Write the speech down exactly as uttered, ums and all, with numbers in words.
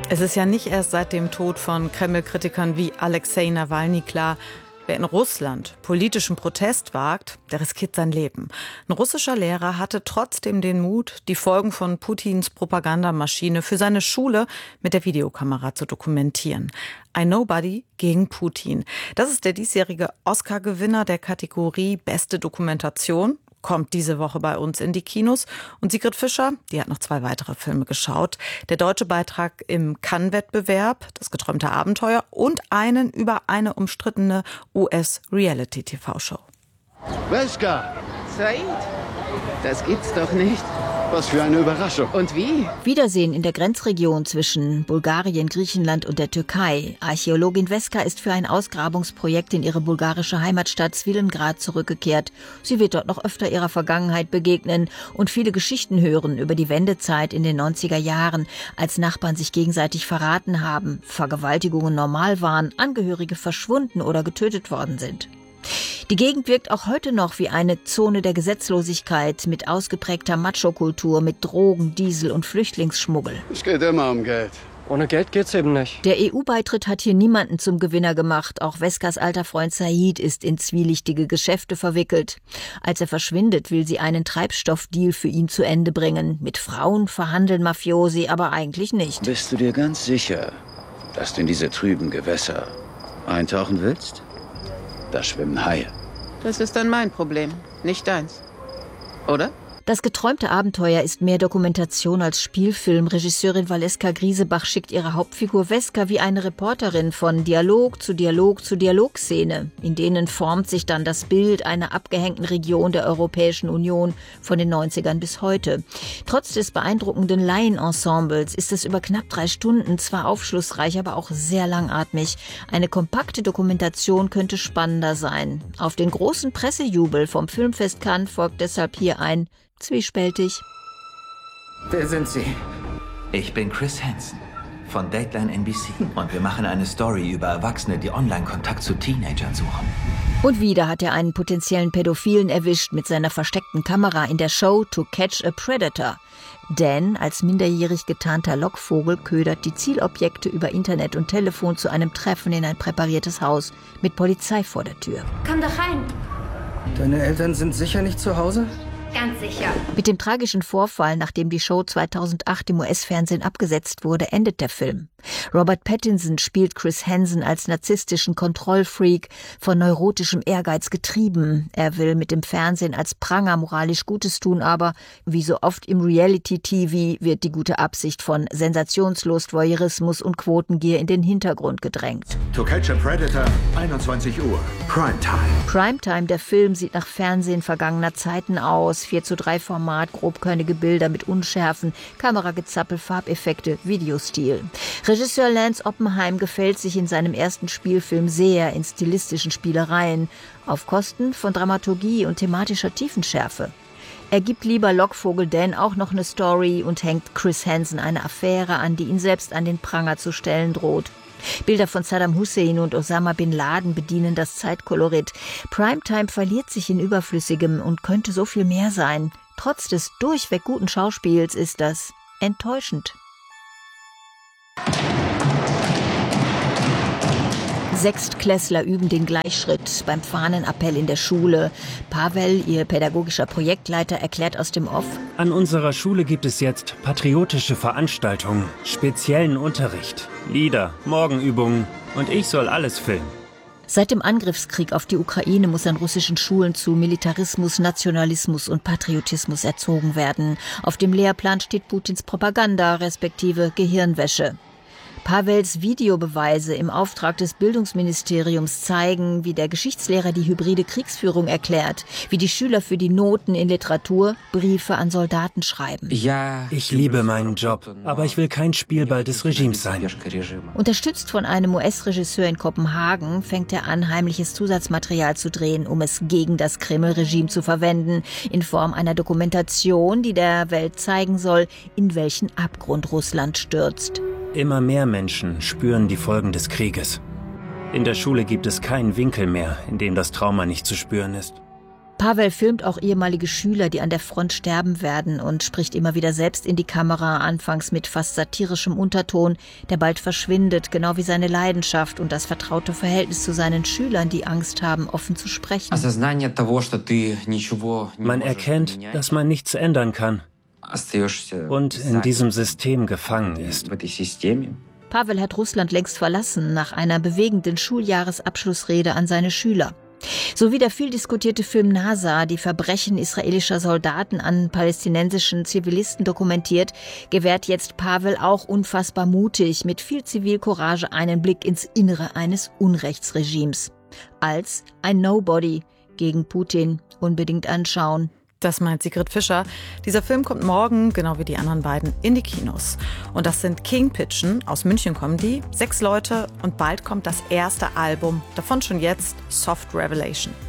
Es ist ja nicht erst seit dem Tod von Kreml-Kritikern wie Alexei Nawalny klar, wer in Russland politischen Protest wagt, der riskiert sein Leben. Ein russischer Lehrer hatte trotzdem den Mut, die Folgen von Putins Propagandamaschine für seine Schule mit der Videokamera zu dokumentieren. Ein Nobody gegen Putin. Das ist der diesjährige Oscar-Gewinner der Kategorie Beste Dokumentation. Kommt diese Woche bei uns in die Kinos. Und Sigrid Fischer, die hat noch zwei weitere Filme geschaut. Der deutsche Beitrag im Cannes-Wettbewerb, Das geträumte Abenteuer, und einen über eine umstrittene U S-Reality-T V-Show. Weska! Said, das gibt's doch nicht. Was für eine Überraschung. Und wie? Wiedersehen in der Grenzregion zwischen Bulgarien, Griechenland und der Türkei. Archäologin Weska ist für ein Ausgrabungsprojekt in ihre bulgarische Heimatstadt Svilengrad zurückgekehrt. Sie wird dort noch öfter ihrer Vergangenheit begegnen und viele Geschichten hören über die Wendezeit in den neunziger Jahren, als Nachbarn sich gegenseitig verraten haben, Vergewaltigungen normal waren, Angehörige verschwunden oder getötet worden sind. Die Gegend wirkt auch heute noch wie eine Zone der Gesetzlosigkeit mit ausgeprägter Macho-Kultur, mit Drogen, Diesel und Flüchtlingsschmuggel. Es geht immer um Geld. Ohne Geld geht's eben nicht. Der E U-Beitritt hat hier niemanden zum Gewinner gemacht. Auch Weskas alter Freund Said ist in zwielichtige Geschäfte verwickelt. Als er verschwindet, will sie einen Treibstoffdeal für ihn zu Ende bringen. Mit Frauen verhandeln Mafiosi, aber eigentlich nicht. Bist du dir ganz sicher, dass du in diese trüben Gewässer eintauchen willst? Da schwimmen Haie. Das ist dann mein Problem, nicht deins. Oder? Das geträumte Abenteuer ist mehr Dokumentation als Spielfilm. Regisseurin Valeska Griesebach schickt ihre Hauptfigur Weska wie eine Reporterin von Dialog zu Dialog zu Dialogszene. In denen formt sich dann das Bild einer abgehängten Region der Europäischen Union von den neunzigern bis heute. Trotz des beeindruckenden Laienensembles ist es über knapp drei Stunden zwar aufschlussreich, aber auch sehr langatmig. Eine kompakte Dokumentation könnte spannender sein. Auf den großen Pressejubel vom Filmfest Cannes folgt deshalb hier ein zwiespältig. Wer sind Sie? Ich bin Chris Hansen von Dateline N B C und wir machen eine Story über Erwachsene, die Online-Kontakt zu Teenagern suchen. Und wieder hat er einen potenziellen Pädophilen erwischt mit seiner versteckten Kamera in der Show To Catch a Predator. Dan, als minderjährig getarnter Lockvogel, ködert die Zielobjekte über Internet und Telefon zu einem Treffen in ein präpariertes Haus mit Polizei vor der Tür. Komm doch rein. Deine Eltern sind sicher nicht zu Hause? Ganz sicher. Mit dem tragischen Vorfall, nachdem die Show zweitausendacht im U S-Fernsehen abgesetzt wurde, endet der Film. Robert Pattinson spielt Chris Hansen als narzisstischen Kontrollfreak, von neurotischem Ehrgeiz getrieben. Er will mit dem Fernsehen als Pranger moralisch Gutes tun, aber wie so oft im Reality-T V wird die gute Absicht von Sensationslust, Voyeurismus und Quotengier in den Hintergrund gedrängt. To Catch a Predator, einundzwanzig Uhr, Primetime. Primetime, der Film, sieht nach Fernsehen vergangener Zeiten aus. vier zu drei Format, grobkörnige Bilder mit Unschärfen, Kameragezappel, Farbeffekte, Videostil. Regisseur Lance Oppenheim gefällt sich in seinem ersten Spielfilm sehr in stilistischen Spielereien, auf Kosten von Dramaturgie und thematischer Tiefenschärfe. Er gibt lieber Lockvogel Dan auch noch eine Story und hängt Chris Hansen eine Affäre an, die ihn selbst an den Pranger zu stellen droht. Bilder von Saddam Hussein und Osama Bin Laden bedienen das Zeitkolorit. Primetime verliert sich in Überflüssigem und könnte so viel mehr sein. Trotz des durchweg guten Schauspiels ist das enttäuschend. Sechstklässler üben den Gleichschritt beim Fahnenappell in der Schule. Pavel, ihr pädagogischer Projektleiter, erklärt aus dem Off: An unserer Schule gibt es jetzt patriotische Veranstaltungen, speziellen Unterricht, Lieder, Morgenübungen und ich soll alles filmen. Seit dem Angriffskrieg auf die Ukraine muss an russischen Schulen zu Militarismus, Nationalismus und Patriotismus erzogen werden. Auf dem Lehrplan steht Putins Propaganda respektive Gehirnwäsche. Pavels Videobeweise im Auftrag des Bildungsministeriums zeigen, wie der Geschichtslehrer die hybride Kriegsführung erklärt, wie die Schüler für die Noten in Literatur Briefe an Soldaten schreiben. Ja, ich liebe meinen Job, aber ich will kein Spielball des Regimes sein. Unterstützt von einem U S-Regisseur in Kopenhagen fängt er an, heimliches Zusatzmaterial zu drehen, um es gegen das Kreml-Regime zu verwenden, in Form einer Dokumentation, die der Welt zeigen soll, in welchen Abgrund Russland stürzt. Immer mehr Menschen spüren die Folgen des Krieges. In der Schule gibt es keinen Winkel mehr, in dem das Trauma nicht zu spüren ist. Pavel filmt auch ehemalige Schüler, die an der Front sterben werden und spricht immer wieder selbst in die Kamera, anfangs mit fast satirischem Unterton, der bald verschwindet, genau wie seine Leidenschaft und das vertraute Verhältnis zu seinen Schülern, die Angst haben, offen zu sprechen. Man erkennt, dass man nichts ändern kann und in diesem System gefangen ist. Pavel hat Russland längst verlassen, nach einer bewegenden Schuljahresabschlussrede an seine Schüler. Sowie der viel diskutierte Film NASA, die Verbrechen israelischer Soldaten an palästinensischen Zivilisten dokumentiert, gewährt jetzt Pavel auch unfassbar mutig mit viel Zivilcourage einen Blick ins Innere eines Unrechtsregimes. Als ein Nobody gegen Putin. Unbedingt anschauen. Das meint Sigrid Fischer. Dieser Film kommt morgen, genau wie die anderen beiden, in die Kinos. Und das sind King Pigeon, aus München kommen die, sechs Leute und bald kommt das erste Album, davon schon jetzt Soft Revelation.